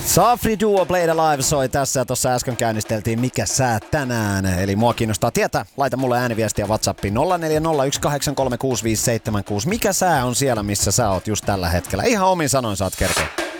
Safri Duo Played Alive soi tässä ja tossa äsken käynnisteltiin Mikä sää tänään. Eli mua kiinnostaa tietää. Laita mulle ääniviestiä WhatsAppiin 0401836576. Mikä sää on siellä, missä sä oot just tällä hetkellä? Ihan omin sanoin saat kertoa.